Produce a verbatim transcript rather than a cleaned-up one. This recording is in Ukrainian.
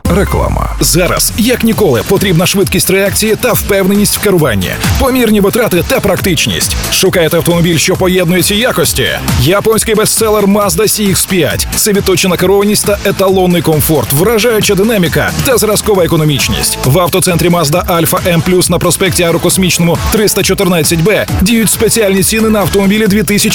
Реклама. Зараз, як ніколи, потрібна швидкість реакції та впевненість в керуванні, помірні витрати та практичність. Шукаєте автомобіль, що поєднує ці якості? Японський бестселер Mazda сі ікс п'ять. Це відточена керованість та еталонний комфорт, вражаюча динаміка та зразкова економічність. В автоцентрі Mazda Alfa М плюс на проспекті Аерокосмічному триста чотирнадцять Б діють спеціальні ціни на автомобілі дві тисячі